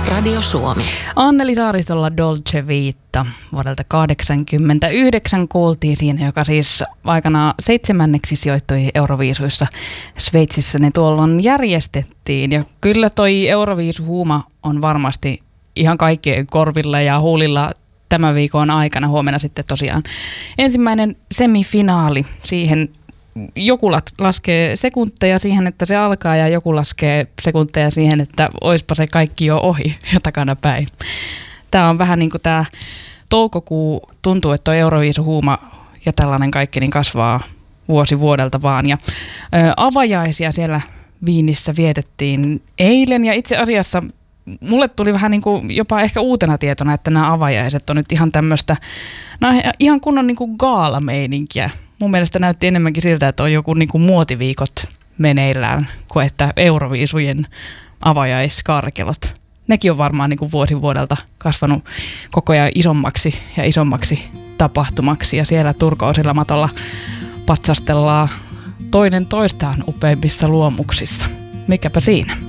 Radio Suomi. Anneli Saaristolla Dolce Vita vuodelta 1989 kuultiin siinä, joka siis aikanaan 7. sijoittui Euroviisuissa Sveitsissä. Ne tuolloin järjestettiin ja kyllä toi Euroviisuhuuma on varmasti ihan kaikkien korvilla ja huulilla tämän viikon aikana. Huomenna sitten tosiaan ensimmäinen semifinaali. Siihen joku laskee sekunteja siihen, että se alkaa ja joku laskee sekunteja siihen, että oispa se kaikki jo ohi ja takana päin. Tämä on vähän niin kuin tämä toukokuu, tuntuu, että tuo Euroviisuhuuma ja tällainen kaikki niin kasvaa vuosi vuodelta vaan. Ja avajaisia siellä Viinissä vietettiin eilen ja itse asiassa mulle tuli vähän niin kuin jopa ehkä uutena tietona, että nämä avajaiset on nyt ihan tämmöistä, ihan kunnon niin kuin gaalameininkiä. Mun mielestä näytti enemmänkin siltä, että on joku niin kuin muotiviikot meneillään, kuin että Euroviisujen avajaiskarkelot. Nekin on varmaan niin kuin vuosi vuodelta kasvanut koko ajan isommaksi ja isommaksi tapahtumaksi. Ja siellä turkoosilla matolla patsastellaan toinen toistaan upeimmissa luomuksissa. Mikäpä siinä?